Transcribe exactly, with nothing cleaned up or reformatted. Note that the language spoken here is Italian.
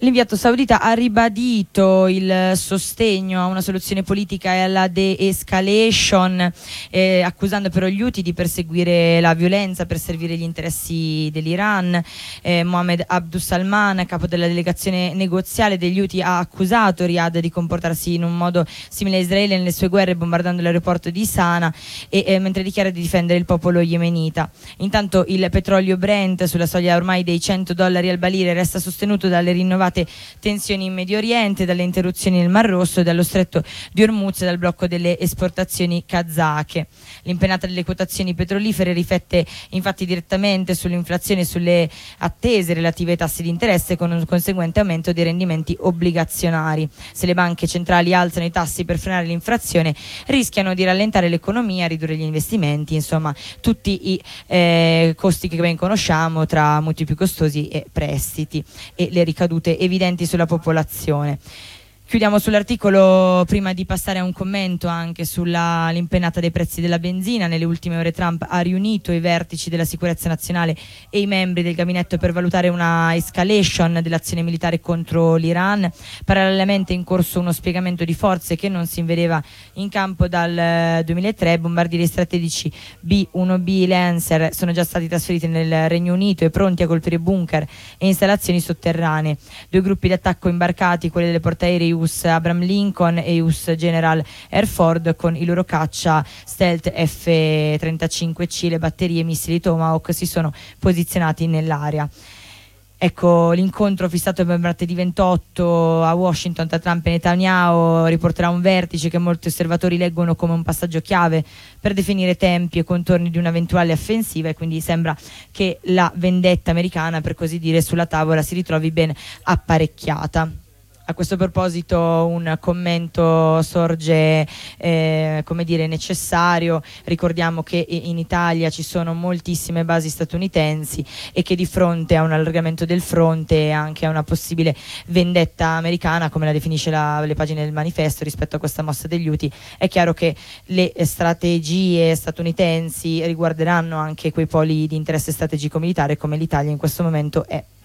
L'inviato saudita ha ribadito il sostegno a una soluzione politica e alla de-escalation, eh, accusando però gli Houthi di perseguire la violenza per servire gli interessi dell'Iran. Eh, Mohammed Abdussalman, capo della delegazione negoziale degli Houthi, ha accusato Riyadh di comportarsi in un modo simile a Israele nelle sue guerre, bombardando l'aeroporto di Sana, e, eh, mentre dichiara di difendere il popolo yemenita. Intanto il petrolio Brent, sulla soglia ormai dei cento dollari al barile, resta sostenuto dalle rinnovate tensioni in Medio Oriente, dalle interruzioni nel Mar Rosso e dallo stretto di Hormuz e dal blocco delle esportazioni kazake. L'impennata delle quotazioni petrolifere riflette infatti direttamente sull'inflazione e sulle attese relative ai tassi di interesse, con un conseguente aumento dei rendimenti obbligazionari. Se le banche centrali alzano i tassi per frenare l'inflazione, rischiano di rallentare l'economia, ridurre gli investimenti, insomma tutti i eh, costi che ben conosciamo, tra mutui più costosi e prestiti, e le ricadute evidenti sulla popolazione. Chiudiamo sull'articolo prima di passare a un commento anche sull'impennata dei prezzi della benzina. Nelle ultime ore Trump ha riunito i vertici della sicurezza nazionale e i membri del gabinetto per valutare una escalation dell'azione militare contro l'Iran. Parallelamente è in corso uno spiegamento di forze che non si vedeva in campo dal duemilatré. Bombardieri strategici B uno B Lancer sono già stati trasferiti nel Regno Unito e pronti a colpire bunker e installazioni sotterranee. Due gruppi d'attacco imbarcati, quelli delle portaerei U S Abraham Lincoln e U S General Herford, con i loro caccia stealth F trentacinque C, le batterie missili Tomahawk, si sono posizionati nell'area. Ecco, l'incontro fissato per martedì ventotto a Washington tra Trump e Netanyahu riporterà un vertice che molti osservatori leggono come un passaggio chiave per definire tempi e contorni di un'eventuale offensiva, e quindi sembra che la vendetta americana, per così dire, sulla tavola si ritrovi ben apparecchiata. A questo proposito un commento sorge eh, come dire necessario. Ricordiamo che in Italia ci sono moltissime basi statunitensi e che di fronte a un allargamento del fronte e anche a una possibile vendetta americana, come la definisce la, le pagine del manifesto, rispetto a questa mossa degli Houthi, è chiaro che le strategie statunitensi riguarderanno anche quei poli di interesse strategico militare come l'Italia in questo momento è.